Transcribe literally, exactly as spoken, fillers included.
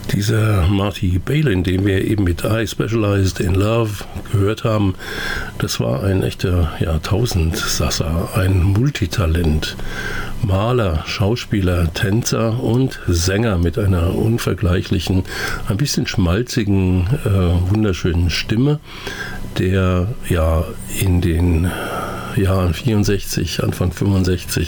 Dieser Marty Balin, den wir eben mit I Specialized in Love gehört haben, das war ein echter ja, Tausendsasser, ein Multitalent. Maler, Schauspieler, Tänzer und Sänger mit einer unvergleichlichen, ein bisschen schmalzigen, äh, wunderschönen Stimme, der ja in den Jahren vierundsechzig, Anfang fünfundsechzig